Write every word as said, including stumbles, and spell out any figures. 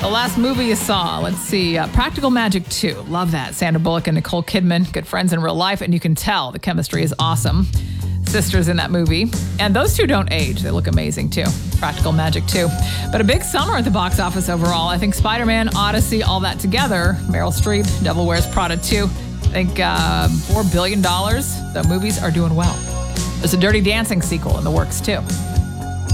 The last movie you saw, let's see, uh, Practical Magic two. Love that. Sandra Bullock and Nicole Kidman, good friends in real life, and you can tell the chemistry is awesome. Sisters in that movie. And those two don't age. They look amazing, too. Practical Magic two. But a big summer at the box office overall. I think Spider-Man, Odyssey, all that together. Meryl Streep, Devil Wears Prada two. I think uh, four billion dollars. The movies are doing well. There's a Dirty Dancing sequel in the works, too.